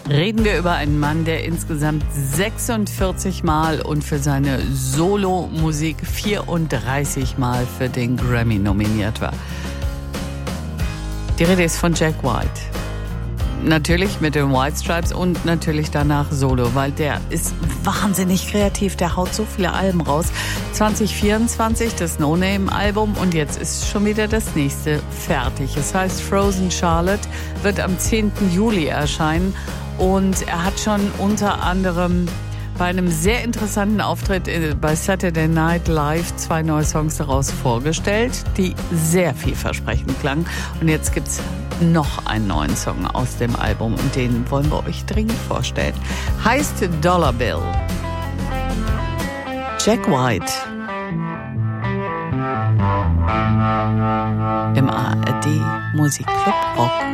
reden wir über einen Mann, der insgesamt 46 Mal und für seine Solo-Musik 34 Mal für den Grammy nominiert war. Die Rede ist von Jack White. Natürlich mit den White Stripes und natürlich danach Solo, weil der ist wahnsinnig kreativ, der haut so viele Alben raus. 2024 das No-Name-Album und jetzt ist schon wieder das nächste fertig. Es heißt Frozen Charlotte, wird am 10. Juli erscheinen und er hat schon unter anderem bei einem sehr interessanten Auftritt bei Saturday Night Live 2 neue Songs daraus vorgestellt, die sehr vielversprechend klangen. Und jetzt gibt's noch einen neuen Song aus dem Album und den wollen wir euch dringend vorstellen. Heißt Dollar Bill. Jack White. Im ARD Musikclub Rock.